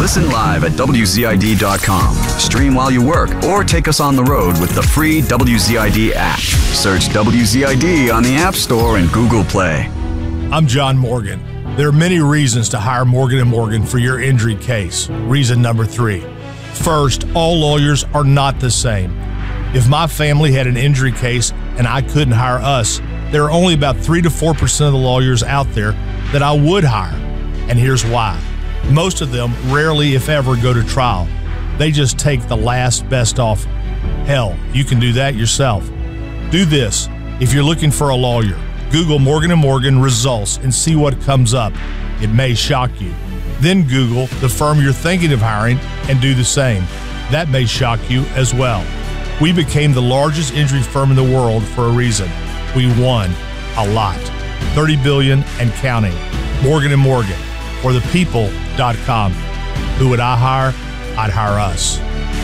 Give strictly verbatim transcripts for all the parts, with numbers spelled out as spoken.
Listen live at W Z I D dot com. Stream while you work or take us on the road with the free W Z I D app. Search W Z I D on the App Store and Google Play. I'm John Morgan. There are many reasons to hire Morgan and Morgan for your injury case. Reason number three. First, all lawyers are not the same. If my family had an injury case and I couldn't hire us, there are only about three to four percent of the lawyers out there that I would hire. And here's why. Most of them rarely, if ever, go to trial. They just take the last best offer. Hell, you can do that yourself. Do this. If you're looking for a lawyer, Google Morgan and Morgan results and see what comes up. It may shock you. Then Google the firm you're thinking of hiring and do the same. That may shock you as well. We became the largest injury firm in the world for a reason. We won a lot. thirty billion dollars and counting. Morgan and Morgan, for the people dot com. Who would I hire? I'd hire us.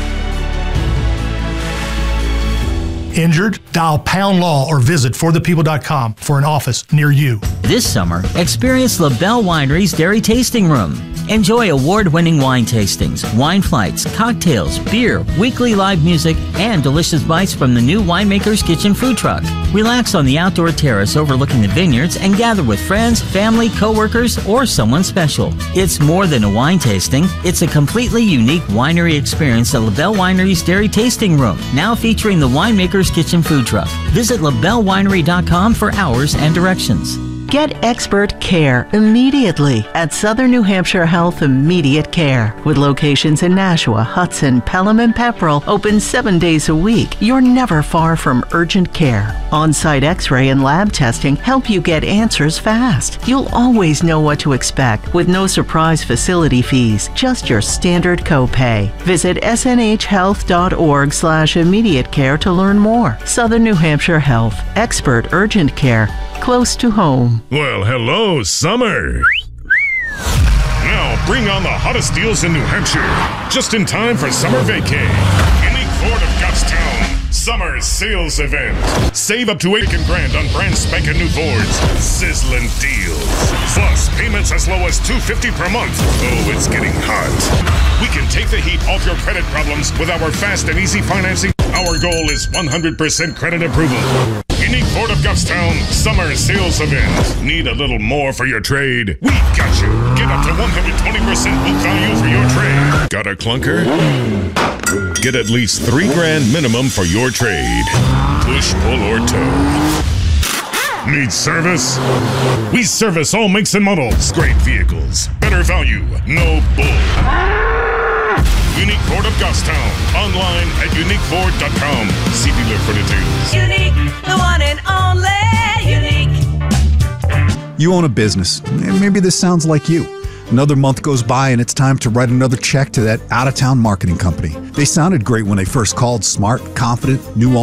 Injured? Dial Pound Law or visit for the people dot com for an office near you. This summer, experience LaBelle Winery's Dairy Tasting Room. Enjoy award-winning wine tastings, wine flights, cocktails, beer, weekly live music, and delicious bites from the new Winemaker's Kitchen food truck. Relax on the outdoor terrace overlooking the vineyards and gather with friends, family, coworkers, or someone special. It's more than a wine tasting. It's a completely unique winery experience at LaBelle Winery's Dairy Tasting Room, now featuring the Winemaker's Kitchen food truck. Visit La Belle Winery dot com for hours and directions. Get expert care immediately at Southern New Hampshire Health Immediate Care. With locations in Nashua, Hudson, Pelham, and Pepperell, open seven days a week, you're never far from urgent care. On-site x-ray and lab testing help you get answers fast. You'll always know what to expect with no surprise facility fees, just your standard copay. Visit S N H health dot org slash immediate care to learn more. Southern New Hampshire Health, expert urgent care, close to home. Well, hello, summer. Now bring on the hottest deals in New Hampshire, just in time for summer vacay. Unique Ford of Gottstown Summer Sales Event. Save up to eight grand on brand spanking new Fords. Sizzling deals. Plus, payments as low as two hundred fifty dollars per month. Oh, it's getting hot. We can take the heat off your credit problems with our fast and easy financing. Our goal is one hundred percent credit approval. Unique Ford of Gottstown Summer Sales Event. Need a little more for your trade? We got you. Get up to one hundred twenty percent book value for your trade. Got a clunker? Get at least three grand minimum for your trade. Push, pull, or tow. Need service? We service all makes and models. Great vehicles. Better value. No bull. Unique Ford of Gottstown. Online at unique ford dot com. See dealer for details. Unique, the one and only Unique. You own a business. Maybe this sounds like you. Another month goes by and it's time to write another check to that out-of-town marketing company. They sounded great when they first called. Smart, confident, knew all